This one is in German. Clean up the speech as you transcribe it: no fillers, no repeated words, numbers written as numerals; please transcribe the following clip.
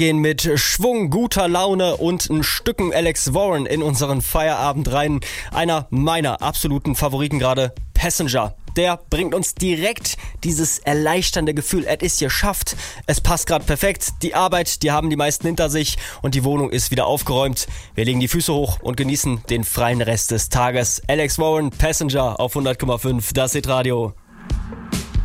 Gehen mit Schwung, guter Laune und ein Stücken Alex Warren in unseren Feierabend rein. Einer meiner absoluten Favoriten gerade, Passenger. Der bringt uns direkt dieses erleichternde Gefühl, es ist geschafft, es passt gerade perfekt, die Arbeit, die haben die meisten hinter sich und die Wohnung ist wieder aufgeräumt. Wir legen die Füße hoch und genießen den freien Rest des Tages. Alex Warren, Passenger auf 100,5, das Hitradio.